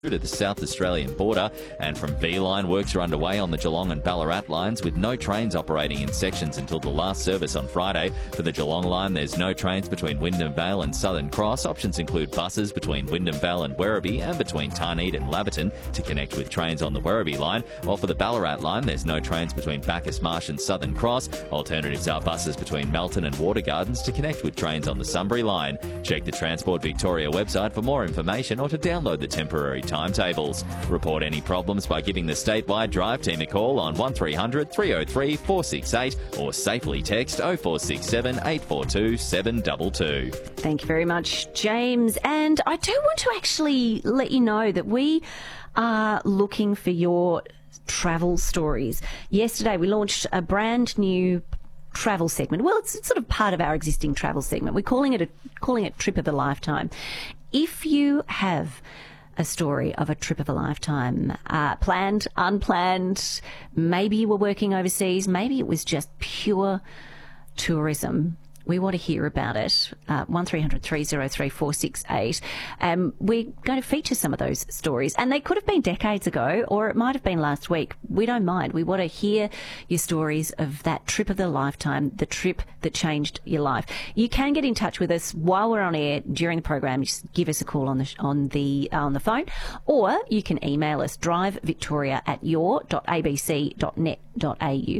to the South Australian border, and from V-Line, works are underway on the Geelong and Ballarat lines with no trains operating in sections until the last service on Friday. For the Geelong line, there's no trains between Wyndham Vale and Southern Cross. Options include buses between Wyndham Vale and Werribee and between Tarneit and Laverton to connect with trains on the Werribee line, while for the Ballarat line, there's no trains between Bacchus Marsh and Southern Cross. Alternatives are buses between Melton and Water Gardens to connect with trains on the Sunbury line. Check the Transport Victoria website for more information or to download the temporary timetables. Report any problems by giving the statewide drive team a call on 1300 303 468 or safely text 0467 842 722. Thank you very much, James. And I do want to actually let you know that we are looking for your travel stories. Yesterday we launched a brand new travel segment. Well, it's sort of part of our existing travel segment. We're calling it Trip of a Lifetime. If you have a story of a trip of a lifetime, planned, unplanned, maybe you were working overseas, maybe it was just pure tourism, we want to hear about it. 1300 303 468. We're going to feature some of those stories, and they could have been decades ago, or it might have been last week. We don't mind. We want to hear your stories of that trip of the lifetime, the trip that changed your life. You can get in touch with us while we're on air during the program. Just give us a call on the phone, or you can email us drivevictoria@your.abc.net.au,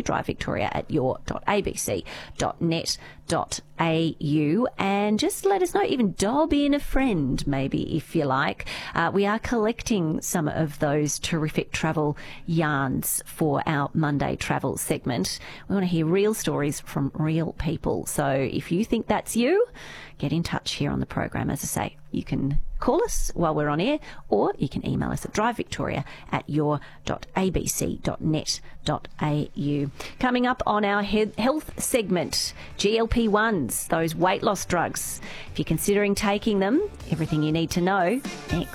drivevictoria@your.abc.net.au, and just let us know. Even dob in a friend, maybe, if you like. We are collecting some of those terrific travel yarns for our Monday travel segment. We want to hear real stories from real people. So if you think that's you, get in touch here on the program. As I say, you can call us while we're on air, or you can email us at drivevictoria@your.abc.net.au. Coming up on our health segment, GLP-1s, those weight loss drugs. If you're considering taking them, everything you need to know next.